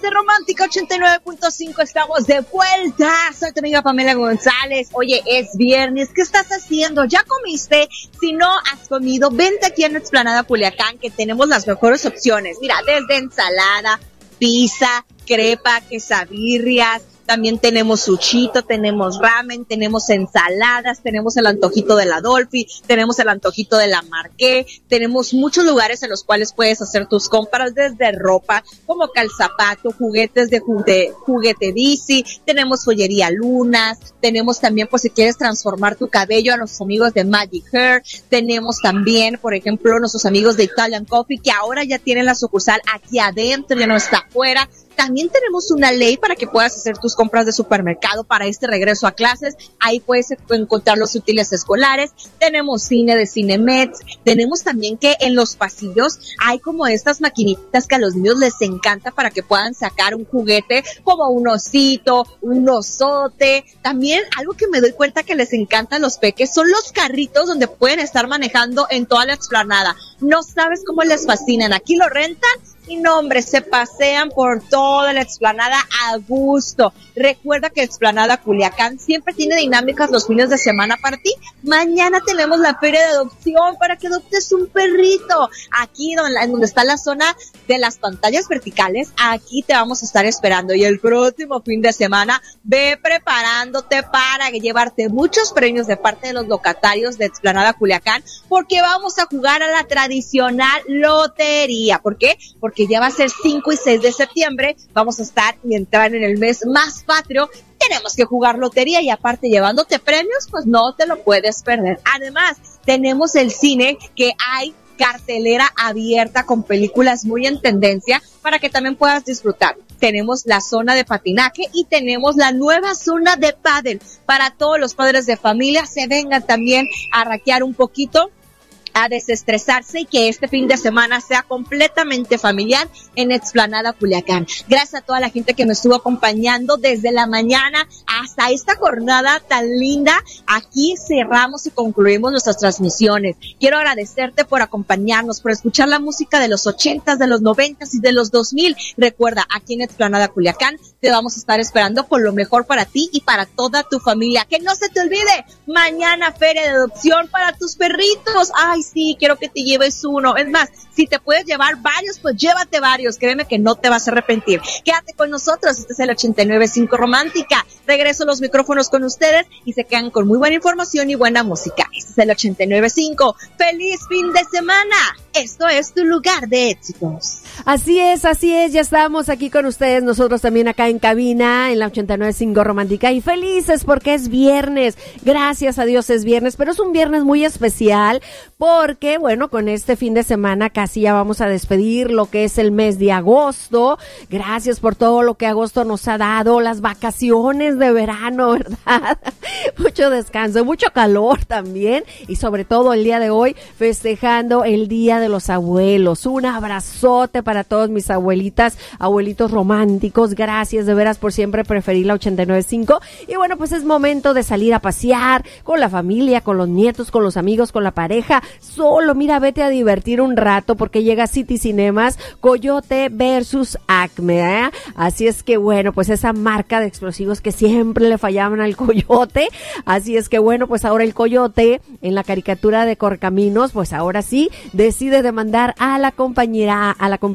de Romántica 89.5, estamos de vuelta. Soy tu amiga Pamela González. Oye, es viernes, ¿qué estás haciendo? ¿Ya comiste? Si no has comido, vente aquí en Explanada Culiacán, que tenemos las mejores opciones. Mira, desde ensalada, pizza, crepa, quesabirrias. También tenemos sushito, tenemos ramen, tenemos ensaladas, tenemos el antojito de la Dolphy, tenemos el antojito de la Marqué, tenemos muchos lugares en los cuales puedes hacer tus compras, desde ropa, como calzapato, juguetes de juguete DC, tenemos joyería Lunas, tenemos también, pues si quieres transformar tu cabello, a nuestros amigos de Magic Hair, tenemos también, por ejemplo, nuestros amigos de Italian Coffee, que ahora ya tienen la sucursal aquí adentro, ya no está afuera. También tenemos una ley para que puedas hacer tus compras de supermercado para este regreso a clases. Ahí puedes encontrar los útiles escolares. Tenemos cine de Cinemex. Tenemos también que en los pasillos hay como estas maquinitas que a los niños les encanta para que puedan sacar un juguete como un osito, un osote. También algo que me doy cuenta que les encanta a los peques son los carritos donde pueden estar manejando en toda la explanada. No sabes cómo les fascinan. Aquí lo rentan. Y no, hombre, se pasean por toda la explanada a gusto. Recuerda que Explanada Culiacán siempre tiene dinámicas los fines de semana para ti. Mañana tenemos la feria de adopción para que adoptes un perrito. Aquí donde está la zona de las pantallas verticales, aquí te vamos a estar esperando. Y el próximo fin de semana, ve preparándote para llevarte muchos premios de parte de los locatarios de Explanada Culiacán, porque vamos a jugar a la tradicional lotería. ¿Por qué? Porque ya va a ser 5 y 6 de septiembre, vamos a estar y entrar en el mes más patrio, tenemos que jugar lotería y aparte llevándote premios, pues no te lo puedes perder. Además, tenemos el cine, que hay cartelera abierta con películas muy en tendencia para que también puedas disfrutar. Tenemos la zona de patinaje y tenemos la nueva zona de pádel para todos los padres de familia, se vengan también a raquear un poquito, a desestresarse y que este fin de semana sea completamente familiar en Explanada Culiacán. Gracias a toda la gente que me estuvo acompañando desde la mañana hasta esta jornada tan linda. Aquí cerramos y concluimos nuestras transmisiones. Quiero agradecerte por acompañarnos, por escuchar la música de los 80s, de los 90s y de los 2000. Recuerda, aquí en Explanada Culiacán te vamos a estar esperando con lo mejor para ti y para toda tu familia. Que no se te olvide, mañana feria de adopción para tus perritos. Ay, sí, quiero que te lleves uno. Es más, si te puedes llevar varios, pues llévate varios. Créeme que no te vas a arrepentir. Quédate con nosotros. Este es el 89.5 Romántica. Regreso los micrófonos con ustedes y se quedan con muy buena información y buena música. Este es el 89.5. ¡Feliz fin de semana! Esto es tu lugar de éxitos. Así es, ya estamos aquí con ustedes, nosotros también acá en cabina, en la 89.5 Romántica, y felices porque es viernes, gracias a Dios es viernes, pero es un viernes muy especial porque, bueno, con este fin de semana casi ya vamos a despedir lo que es el mes de agosto. Gracias por todo lo que agosto nos ha dado, las vacaciones de verano, ¿verdad? Mucho descanso, mucho calor también, y sobre todo el día de hoy festejando el Día de los Abuelos. Un abrazote para todos mis abuelitas, abuelitos románticos. Gracias de veras por siempre preferir la 89.5. Y bueno, pues es momento de salir a pasear con la familia, con los nietos, con los amigos, con la pareja. Solo, mira, vete a divertir un rato porque llega City Cinemas, Coyote versus Acme, ¿eh? Así es que bueno, pues esa marca de explosivos que siempre le fallaban al Coyote. Así es que bueno, pues ahora el Coyote, en la caricatura de Correcaminos, pues ahora sí decide demandar a la compañía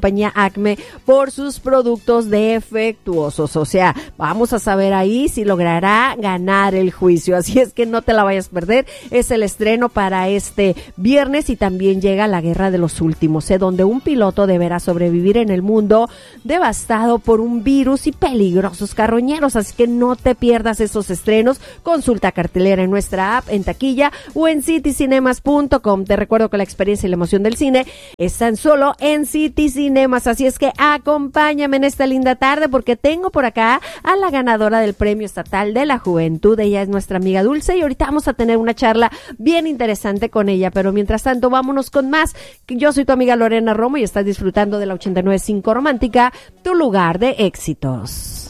Acme por sus productos defectuosos. O sea, vamos a saber ahí si logrará ganar el juicio. Así es que no te la vayas a perder. Es el estreno para este viernes y también llega La Guerra de los Últimos, donde un piloto deberá sobrevivir en el mundo devastado por un virus y peligrosos carroñeros. Así que no te pierdas esos estrenos. Consulta cartelera en nuestra app, en taquilla o en citycinemas.com. Te recuerdo que la experiencia y la emoción del cine están solo en City Cinemas, así es que acompáñame en esta linda tarde porque tengo por acá a la ganadora del Premio Estatal de la Juventud. Ella es nuestra amiga Dulce y ahorita vamos a tener una charla bien interesante con ella, pero mientras tanto vámonos con más. Yo soy tu amiga Lorena Romo y estás disfrutando de la 89.5 Romántica, tu lugar de éxitos.